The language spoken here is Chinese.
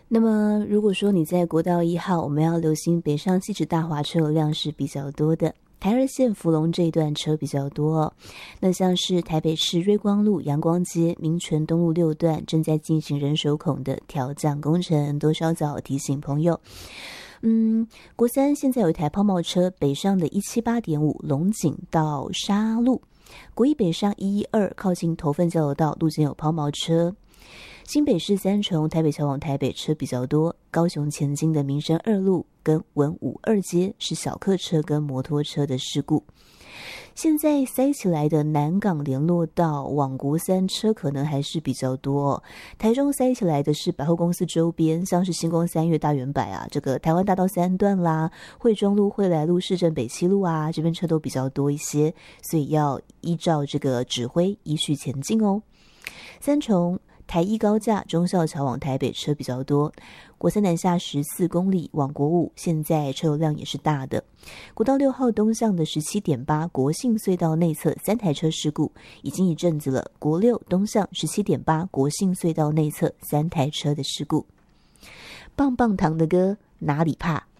那么如果说你在国道1号，我们要留心北上汐止大华车流量是比较多的，台二线福隆这一段车比较多哦。那像是台北市瑞光路、阳光街、民权东路6段正在进行人手孔的调降工程，都稍早提醒朋友。国三现在有一台抛锚车，北上的178.5龙井到沙路，国一北上112靠近头份交流道路间有抛锚车。新北市三重台北桥往台北车比较多，高雄前进的民生2路跟文武2街是小客车跟摩托车的事故。现在塞起来的南港联络道往国三车可能还是比较多哦。台中塞起来的是百货公司周边，像是新光3越、大圆柏啊，这个台湾大道3段啦，惠中路、惠来路、市政北七路啊，这边车都比较多一些，所以要依照这个指挥依序前进哦。三重台一高架忠孝桥往台北车比较多，国三南下14公里往国五，现在车流量也是大的。国道6号东向的17.8国信隧道内侧3台车事故，已经一阵子了。国6东向17.8国信隧道内侧3台车的事故。棒棒糖的歌哪里怕？